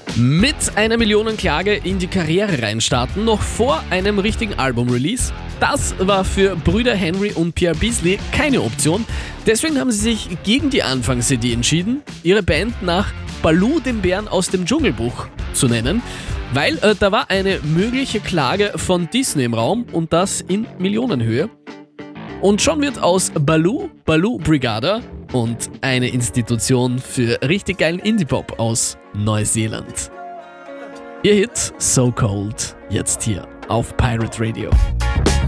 Mit einer Millionenklage in die Karriere reinstarten, noch vor einem richtigen Album-Release. Das war für Brüder Henry und Pierre Beasley keine Option. Deswegen haben sie sich gegen die Anfangsidee entschieden, ihre Band nach Baloo, dem Bären aus dem Dschungelbuch, zu nennen. Weil da war eine mögliche Klage von Disney im Raum und das in Millionenhöhe. Und schon wird aus Baloo Brigada und eine Institution für richtig geilen Indie-Pop aus Neuseeland. Ihr Hit So Cold, jetzt hier auf Pirate Radio.